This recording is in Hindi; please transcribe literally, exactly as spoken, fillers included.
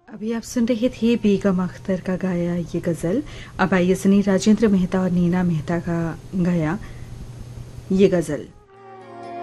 अभी आप सुन रहे थे बेगम अख्तर का गाया ये गज़ल। अब आइए सुनिए राजेंद्र मेहता और नीना मेहता का गाया ये गज़ल।